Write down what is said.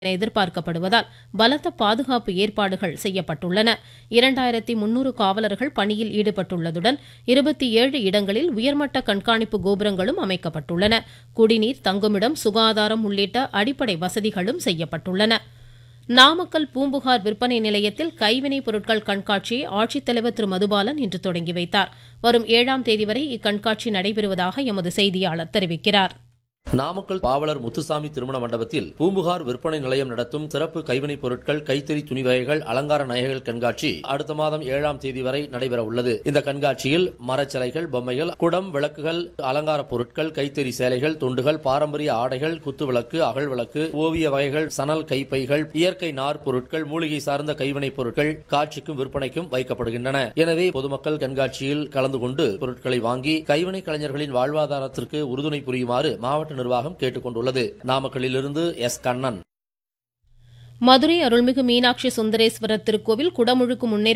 என எதிர்பார்க்கப்படுவதால் பலத்த பாதுகாப்பு ஏற்பாடுகள் செய்யப்பட்டுள்ளன. 2300 காவலர்கள் பணியில் ஈடுபட்டுள்ளதுடன் 27 இடங்களில் உயர்மட்ட கண்காணிப்பு கோபுரங்களும் அமைக்கப்பட்டுள்ளன. குடிநீர், தங்குமிடம், சுகாதாரம் உள்ளிட்ட அடிப்படை வசதிகளும் செய்யப்பட்டுள்ளன. நாமக்கல் பூம்புகார் விற்பனை நிலையத்தில் கைவினைப் பொருட்கள் கண்காட்சியை ஆட்சித்தலைவர் திரு மதுபாலன் இன்று தொடங்கி வைத்தார். வரும் 7ஆம் தேதி வரை இக்கண்காட்சி நடைபெறுவதாக எமது செய்தியாளர் தெரிவிக்கிறார். நாமக்கல் பாவலர் முத்துசாமி திருமண மண்டபத்தில் பூம்புகார் விற்பனை நிலையம் நடத்தும் சிறப்பு கைவினைப் பொருட்கள், கைத்தறி துணி வகைகள், அலங்கார நகைகள் கண்காட்சி அடுத்த மாதம் 7ஆம் தேதி வரை நடைபெற உள்ளது. இந்த கண்காட்சியில் மரச்சிலைகள், பொம்மைகள், குடம், விளக்குகள், அலங்கார பொருட்கள், கைத்தறி சேலைகள், துண்டுகள், பாரம்பரிய ஆடைகள், குத்துவிளக்கு, அகழ்விளக்கு, ஓவிய வகைகள், சணல் கைப்பைகள், இயற்கை நார் பொருட்கள், மூலிகை சார்ந்த கைவினைப் பொருட்கள் காட்சிக்கும் விற்பனைக்கும் வைக்கப்படுகின்றன. எனவே பொதுமக்கள் கண்காட்சியில் கலந்து கொண்டு பொருட்களை வாங்கி கைவினை கலைஞர்களின் வாழ்வாதாரத்திற்கு உறுதுணை புரியுமாறு மாவட்ட நிர்வாகம் கேட்டுக் கொண்டுள்ளது. நாமக்கல்லிலிருந்து எஸ். கண்ணன். மதுரை அருள்மிகு மீனாட்சி சுந்தரேஸ்வரர் திருக்கோவில் குடமுழுக்கு முன்னேற்பாடு